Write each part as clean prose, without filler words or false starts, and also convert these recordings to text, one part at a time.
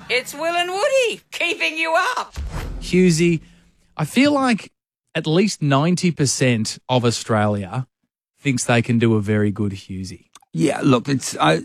It's Will and Woody keeping you up. Hughesy, I feel like at least 90% of Australia thinks they can do a very good Hughesy. Yeah, look, I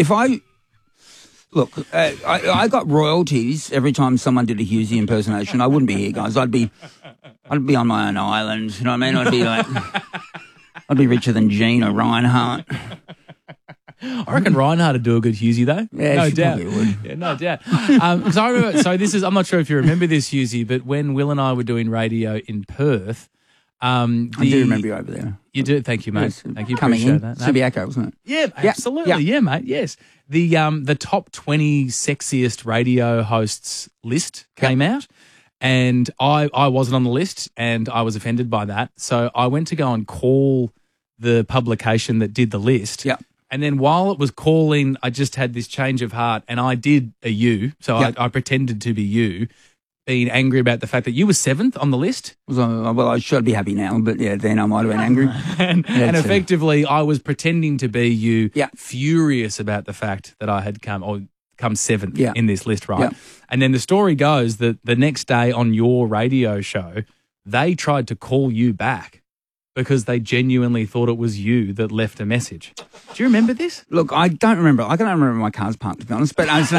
got royalties every time someone did a Hughesy impersonation. I wouldn't be here, guys. I'd be on my own island. You know what I mean? I'd be richer than Gene or Reinhardt. I reckon Reinhardt would do a good Hughesy, though. Yeah, no she doubt. probably would. Yeah, no doubt. Because I remember. I'm not sure if you remember this, Hughesy, but when Will and I were doing radio in Perth, I do remember you over there. You do. Thank you, mate. Yes, Thank you. coming Appreciate in, that. Subiaco, wasn't it? Yeah, absolutely. Yeah, mate. Yes. The top 20 sexiest radio hosts list came out, and I wasn't on the list, and I was offended by that. So I went to go and call the publication that did the list. Yeah. And then while it was calling, I just had this change of heart, and I did a you. So I pretended to be you, being angry about the fact that you were 7th on the list. Well, I should be happy now, but yeah, then I might have been angry. and effectively, I was pretending to be you, Yeah. furious about the fact that I had come 7th Yeah. in this list, right? Yeah. And then the story goes that the next day on your radio show, they tried to call you back because they genuinely thought it was you that left a message. Do you remember this? Look, I don't remember. I can't remember my car's parked, to be honest, but I was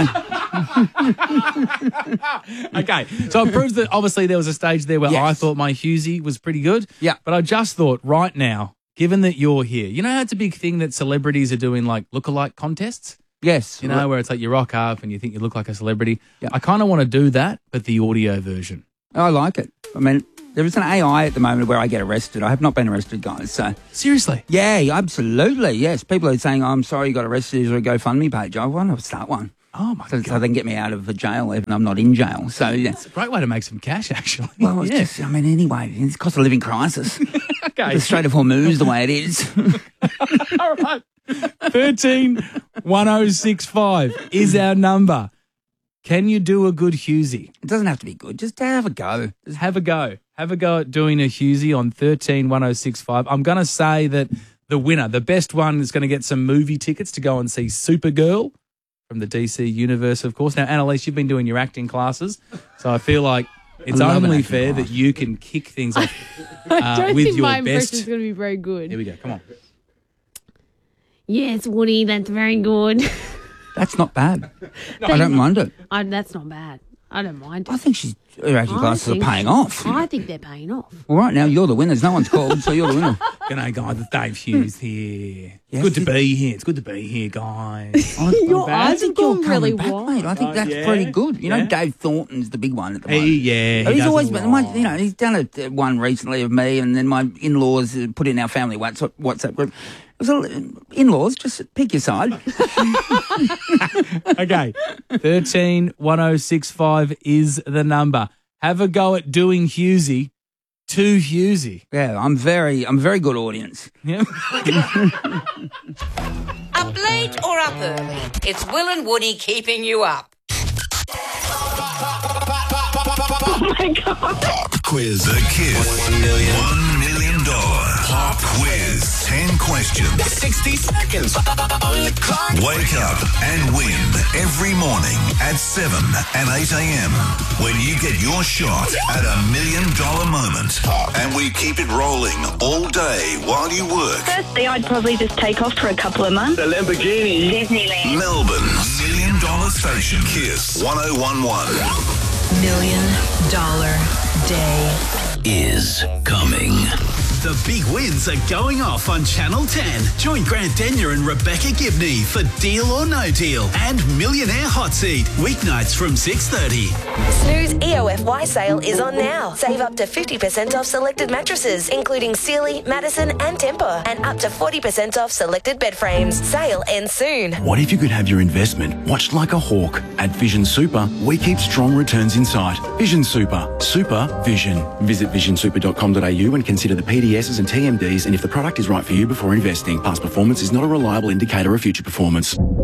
Okay, so it proves that obviously there was a stage there where Yes. I thought my Hughesy was pretty good. Yeah. But I just thought right now, given that you're here, you know how it's a big thing that celebrities are doing like lookalike contests? yes. You know, where it's like you rock up and you think you look like a celebrity. Yeah. I kind of want to do that, but the audio version. I like it. I mean, there is an AI at the moment where I get arrested. I have not been arrested, guys. So, Seriously? yeah, absolutely. Yes. People are saying, I'm sorry you got arrested. Is there a GoFundMe page? I want to start one. Oh, my So God. they can get me out of the jail even though I'm not in jail. So, yeah. It's a great way to make some cash, actually. Well, it's yeah. just, I mean, anyway, it's cost of living crisis. Okay. The Strait of Hormuz, the way it is. All right. 131065 is our number. Can you do a good Hughesy? It doesn't have to be good. Just have a go. Have a go. Have a go at doing a Hughesy on 131065. I'm going to say that the winner, the best one, is going to get some movie tickets to go and see Supergirl from the DC universe, of course. Now, Annalise, you've been doing your acting classes, so I feel like it's I love an only acting fair class. that you can kick things off I don't with think your my impression best. is going to be very good. Here we go. Come on. Yes, Woody, that's very good. That's not bad. I don't mind it. That's not bad. I don't mind I it. think her acting classes are paying off. I think they're paying off. Well, right now, you're the winners. No one's called, so you're the winner. G'day, guys. It's Dave Hughes here. Yes, Good to be here. It's good to be here, guys. Your I eyes think have you're gone coming really back, wide. mate. I think that's yeah? pretty good. You know, Yeah? Dave Thornton's the big one at the moment. Yeah, He's does always a been, lot. he's done one recently of me, and then my in-laws put in our family WhatsApp group. It was in-laws, just pick your side. Okay, 131065 is the number. Have a go at doing Hughesy to Hughesy. Yeah, I'm very good audience. Yeah. Up late or up early, it's Will and Woody keeping you up. Pop quiz. The Kiss $1 million pop quiz. 10 questions. 60 seconds on the clock. Wake up and win every morning at 7 and 8 a.m. when you get your shot at $1 million moment. And we keep it rolling all day while you work. Firstly, I'd probably just take off for a couple of months. The Lamborghini. Disneyland. Melbourne's $1 million station. Kiss 1011 $1 million day is coming. The big wins are going off on Channel 10. Join Grant Denyer and Rebecca Gibney for Deal or No Deal and Millionaire Hot Seat, weeknights from 6:30. Snooze EOFY sale is on now. Save up to 50% off selected mattresses, including Sealy, Madison and Tempur, and up to 40% off selected bed frames. Sale ends soon. What if you could have your investment watched like a hawk? At Vision Super, we keep strong returns in sight. Vision Super. Super Vision. Visit visionsuper.com.au and consider the PDSs and TMDs and if the product is right for you before investing. Past performance is not a reliable indicator of future performance.